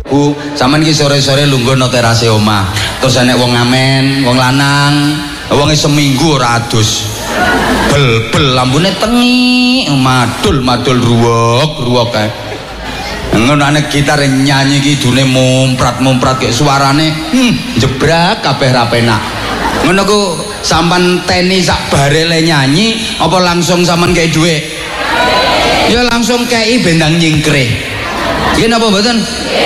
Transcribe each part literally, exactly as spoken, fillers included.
Bu, sampean iki sore-sore lungguh nang terase omah. Terus enek wong ngamen, wong lanang, wonge seminggu ora adus. Bel-bel lambune tengi, madul madul ruwok, ruwok kae. Ngono anek gitar nyanyi iki dune mumprat-mumprat kek suarane hmm, jebrak kabeh ra penak. Ngono ku sampean teni sak barele nyanyi apa langsung sampean kei dhuwit? Ya langsung kei bendang nyingkreh. Iki napa mboten?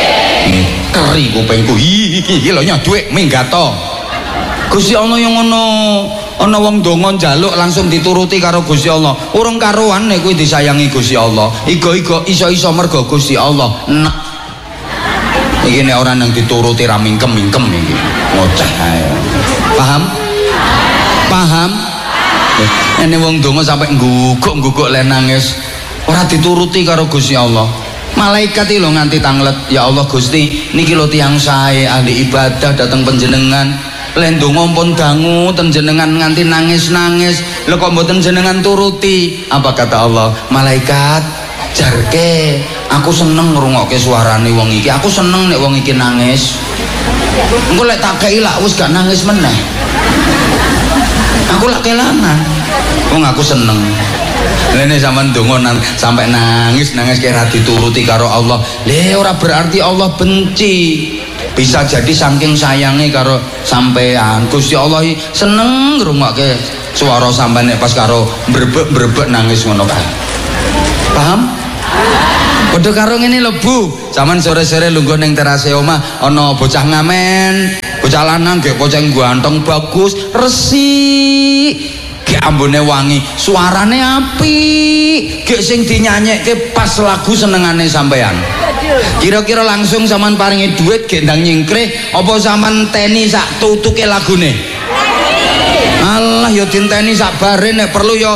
Keri kupingku iki lho nya dhuwit minggato. Gusti Allah yang ngono ana wong donga njaluk langsung dituruti karo Gusti Allah. Urung karuan nek kuwi disayangi Gusti Allah. Igo-igo iso-iso mergo Gusti Allah. Nek iki nek ora nang dituruti ra mingkem-mingkem iki. Ngoceh ae. Paham? Paham? Ene wong donga sampe ngguguk-ngguguk le nangis. Ora dituruti karo Gusti Allah. Malaikat iki lho nganti tanglet. Ya Allah Gusti, niki lho tiyang sae ahli ibadah dateng panjenengan. Lendonga pun dangu ten jenengan nganti nangis-nangis. Lho kok mboten jenengan turuti? Apa kata Allah? Malaikat, jarke aku seneng ngrungokke suarane wong iki. Aku seneng nek wong iki nangis. Engko lek tak kei lak wis gak nangis meneh. Aku lak kelangan. Wong aku seneng. Lene sampean ndonga sampai nangis-nangis kira dituruti karo Allah. Le ora berarti Allah benci. Bisa jadi saking sayange karo sampean. Gusti Allah seneng ngrungokke swara sampean nek pas karo mbrebek-mbrebek nangis ngono kae. Paham? Padha karo ngene lho Bu, sampean sore-sore lungguh ning terase omah ana bocah ngamen, bocah lanang gek poceng ganteng bagus, resik. Gek ambune wangi, suarane apik, gek sing dinyanyekke pas lagu senengane sampean. Kira-kira langsung sampean paringi duit gek ndang nyingkreh apa sampean teni sak tutuke lagune? Allah ya dinteni sak bare nek perlu ya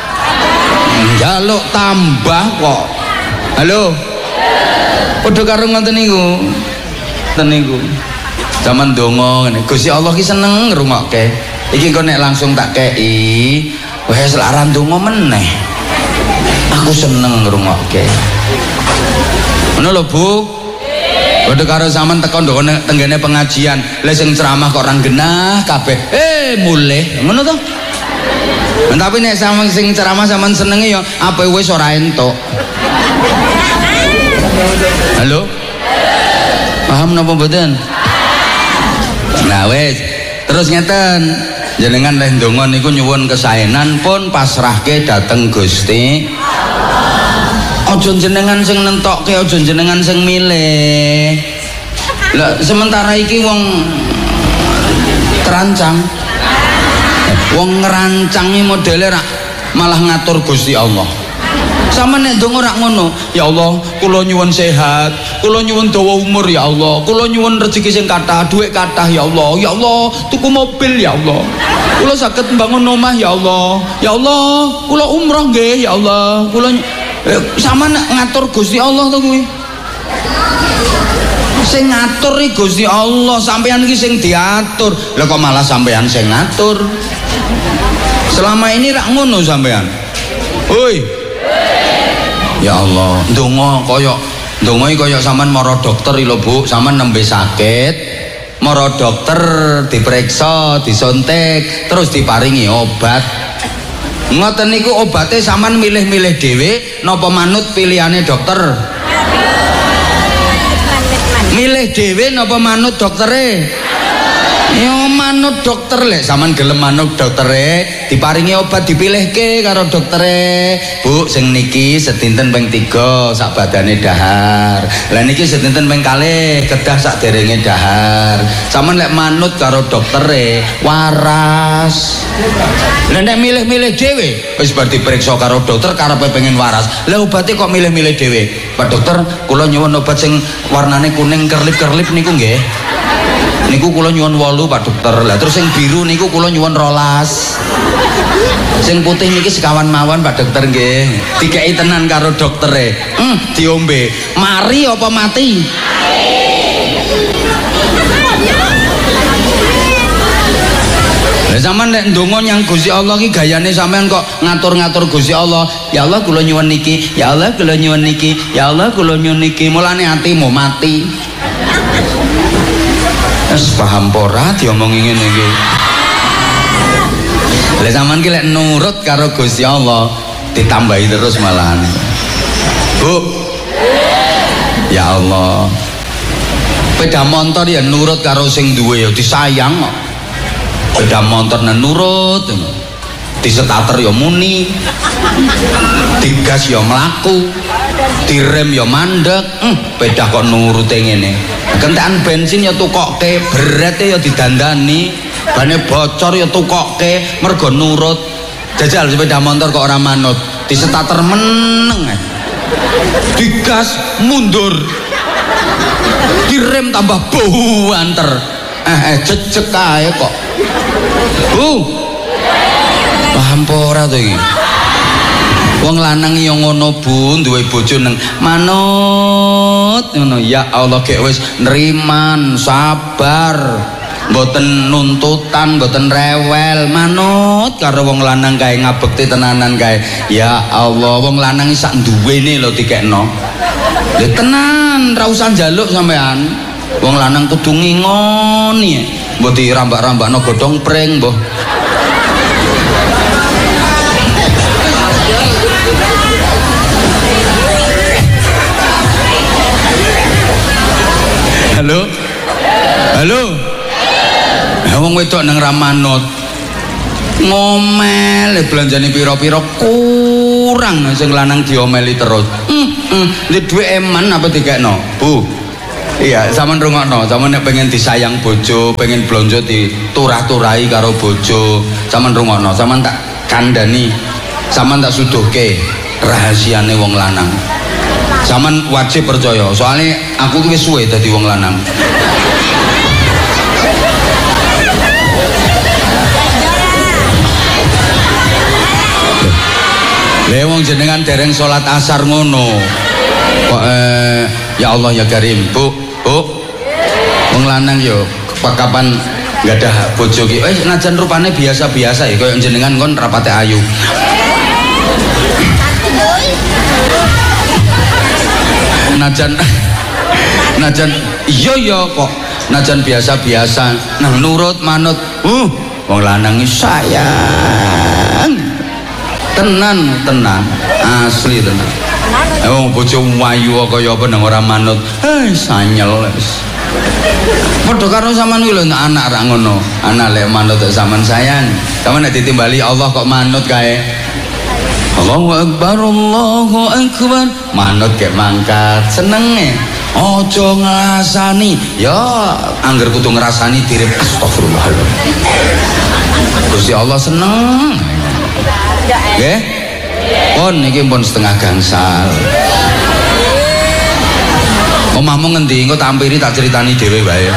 njaluk tambah kok. Halo. Padha karo ngoten niku. Ngoten niku. Zaman donga ngene. Gusti Allah ki seneng ngrungokke. Iki kok nek langsung tak kei, wis laran donga meneh. Aku seneng ngrungokke. Ngono lho Bu. Padha karo sampean teko ndonga tenggene pengajian, lha sing ceramah kok orang genah kabeh. Eh mulih. Ngono to? Tapi nek sampean sing ceramah sampean senenge ya ape wis ora entuk. Halo? Paham napa mboten? Nah wis, terus ngeten. Jenengan leh ndonga niku nyuwun kesaenan pun pasrahke dateng Gusti. Aja jenengan sing nentokke, aja jenengan sing milih. Lah sementara iki wong terancang. Wong ngrancangi modele rak malah ngatur Gusti Allah. Sama nek ndonga rak ngono, ya Allah, kula nyuwun sehat, kula nyuwun dawa umur ya Allah, kula nyuwun rezeki sing kathah, dhuwit kathah ya Allah, ya Allah, tuku mobil ya Allah. Kula saged mbangun omah ya Allah. Ya Allah, kula umroh nggih ya Allah. Kula eh, sama nek ngatur Gusti Allah to kuwi. Sing ngatur iki Gusti Allah, sampean iki sing diatur. Lah kok malah sampean sing ngatur? Selama ini rak ngono sampean. Hoi. Ya Allah, ndonga kaya ndonga iki kaya sampean mara dokter lho Bu, sampean nembe sakit, mara dokter diperiksa, disuntik, terus diparingi obat. Ngoten niku obate sampean milih-milih dhewe napa manut pilihane dokter? Milih dhewe napa manut doktere? Ya manut dokter lek sampean gelem manut doktere diparingi obat dipilihke karo doktere. Bu sing niki sedinten ping tiga sak badane dahar. Lah niki sedinten ping kalih kedah sak derenge dahar. Sampean lek manut karo doktere waras. Lah nek milih-milih dhewe wis bar diperiksa karo dokter karepe pengen waras. Lah obate kok milih-milih dhewe. Pak dokter kula nyuwun obat sing warnane kuning kerlip-kerlip niku nggih. Niku kula nyuwun wolu Pak dokter. Lah terus sing biru niku kula nyuwun rolas. Sing putih niki sekawan mawon Pak dokter nggih. Dikeki tenan karo doktere. Hmm, diombe. Mari apa mati? Lah sampean nek ndonga nyang Gusti Allah ki gayane sampean kok ngatur-ngatur Gusti Allah. Ya Allah kula nyuwun niki, ya Allah kula nyuwun niki, ya Allah kula nyuwun niki. Mulane atimu mati. Wis paham ora diomongi ngene iki. Lah sampean ki lek nurut karo Gusti Allah ditambahi terus malahan. Bu. Ya Allah. Sepeda motor ya nurut karo sing duwe ya disayang kok. Sepeda motor nurut. Disetater ya muni. Digas ya mlaku. Direm ya mandek. Hmm, sepeda kok nurute ngene. Kentekan bensin ya tukokke, berete ya didandani, bane bocor ya tukokke, mergo nurut. Jajal sepeda motor kok ora manut, disetater meneng. Digas mundur. Direm tambah banter. Eh eh jejek ae kok. Bu. Paham apa ora to iki? Wong lanang yo ngono Bu, duwe bojo nang manut ngono. Ya Allah gek wis nriman, sabar. Mboten nuntutan, mboten rewel, manut karo wong lanang kae ngabekti tenanan kae. Ya Allah, wong lanang sak duwene lho dikekno. Lha tenan, ra usah njaluk sampean. Wong lanang kudu ngingoni. Mbok dirambak-rambakno godhong pring, mbah. Halo? Halo? Wong wedok nang ra manut. Ngomel belanjane pira-pira kurang sing lanang diomeli terus. Heeh, mm, mm. Duwe eman apa dikekno? Bu. Iya, sampean rungokno, sampean nek pengen disayang bojo, pengen blonjo diturah-turahi karo bojo, sampean rungokno, sampean tak kandhani, sampean tak suduhke rahasiane wong lanang. Sampean wajib percaya, soalnya aku ki wis suwe dadi wong lanang. Lha wong jenengan dereng salat asar ngono. Kok eh, ya Allah ya Karim, Bu, Bu. Wong lanang yo kapan enggak ada bojo ki. Eh najan rupane biasa-biasa ya koyo jenengan kon rapate ayu. Najan najan iya ya kok najan biasa-biasa nang nurut manut. Uh, wong lanang sayang. Tenan, tenan, asli tenan. Wong bojo wayu kaya apa nang ora manut. Eh sanyel wis. Padha karo sampean kuwi lho anak ra ngono. Anak lek manut sampean sayang. Sampeyan nek ditimbali Allah kok manut kae. Allahu Akbar, Allahu Akbar. Manut kek mangkat, senenge. Aja ngrasani. Ya angger kudu ngrasani direm astagfirullahaladzim. Gusti Allah seneng. Nggih? Pun niki pun setengah gangsal. Omahmu ngendi? Engko tampiri tak critani dhewe wae.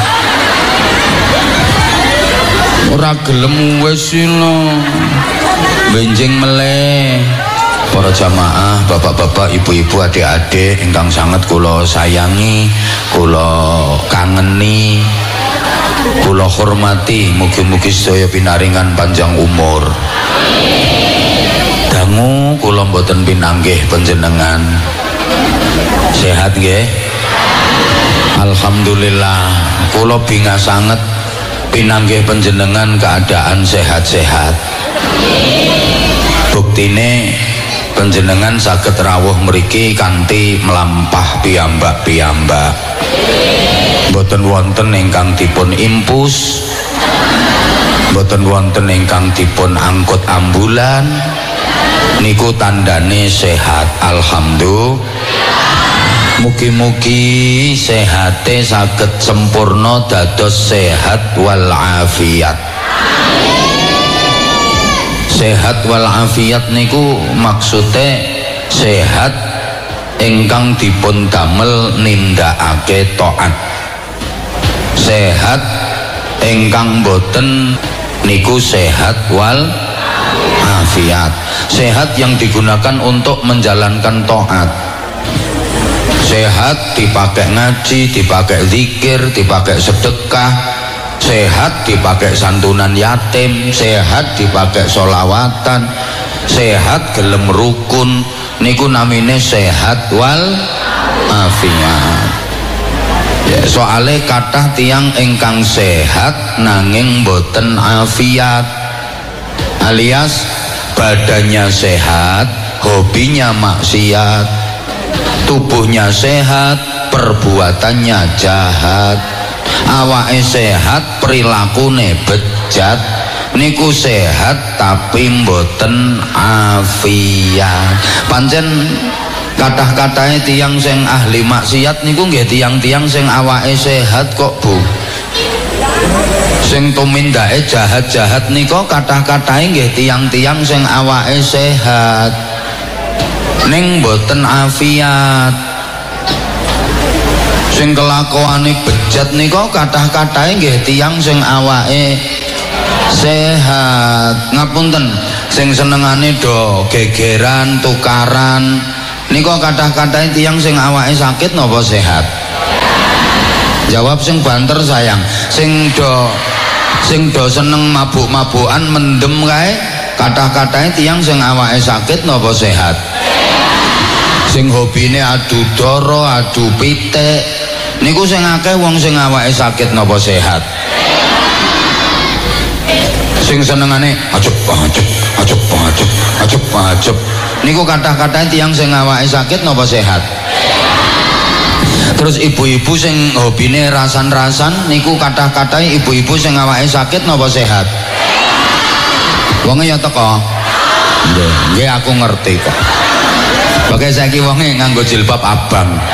Ora gelem wis lho. Benjing meleh. Para jamaah, bapak-bapak, ibu-ibu, adik-adik ingkang sanget kula sayangi, kula kangeni, kula hormati, mugi-mugi sedaya pinaringan panjang umur. Dangu kula mboten pinanggih panjenengan. Sehat nggih? Alhamdulillah, kula bingah sanget pinanggih panjenengan keadaan sehat-sehat. Buktine panjenengan saged rawuh mriki kanthi melampah piyambak-piyambak. Mboten wonten ingkang dipun impus, mboten wonten ingkang dipun angkut ambulan. Niku tandane sehat. Alhamdulillah. Mugi-mugi sehate saged sempurna dados sehat wal afiat. Sehat wal afiat niku maksude sehat ingkang dipun damel nindakake taat. Sehat ingkang boten niku sehat wal afiat. Sehat yang digunakan untuk menjalankan taat. Sehat dipakai ngaji, dipakai zikir, dipakai sedekah. Sehat dipakai santunan yatim, sehat dipakai solawatan, sehat gelem rukun. Niku namine sehat wal afiat. Ya, soale kathah tiyang ingkang sehat nanging boten afiat, alias badannya sehat hobinya maksiat, tubuhnya sehat perbuatannya jahat, awake sehat perilakune bejat, niku sehat tapi mboten afiat. Pancen kathah-kathahe tiyang sing ahli maksiat niku nggih tiyang-tiyang sing awake sehat kok Bu. Sing tumindake jahat-jahat nika kathah-kathahe nggih tiyang-tiyang sing awake sehat ning mboten afiat. Sing kelakuane bejat nika kathah-kathahe nggih tiyang sing awake sehat. Ngapunten, sing senengane do gegeran tukaran nika kathah-kathahe tiyang sing awake sakit napa sehat? Jawab sing banter sayang. Sing do sing do seneng mabuk-mabukan mendem kae kathah-kathahe tiyang sing awake sakit napa sehat? Sing hobine adu doro, adu pitik niku sing akeh wong sing awake sakit napa sehat? Sing senengane ajep ajep ajep ajep ajep ajep niku kathah-kathahe tiyang sing awake sakit napa sehat? Terus ibu-ibu sing hobine rasan-rasan niku kathah-kathahe ibu-ibu sing awake sakit napa sehat? Wonge ya teko. Nggih, nggih aku ngerti kok. Pokoke saiki wonge nganggo jilbab abang.